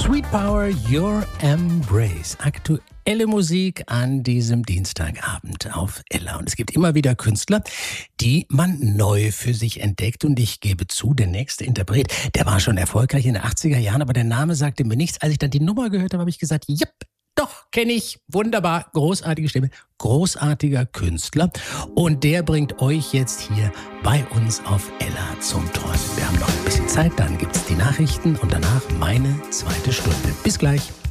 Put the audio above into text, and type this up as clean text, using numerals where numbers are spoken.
Sweet Power, Your Embrace. Aktuelle Musik an diesem Dienstagabend auf Ella. Und es gibt immer wieder Künstler, die man neu für sich entdeckt. Und ich gebe zu, der nächste Interpret, der war schon erfolgreich in den 80er Jahren, aber der Name sagte mir nichts. Als ich dann die Nummer gehört habe, habe ich gesagt, yep, doch, kenne ich. Wunderbar, großartige Stimme, großartiger Künstler. Und der bringt euch jetzt hier bei uns auf Ella zum Träumen. Wir haben noch ein bisschen Zeit, dann gibt es die Nachrichten und danach meine zweite Stunde. Bis gleich.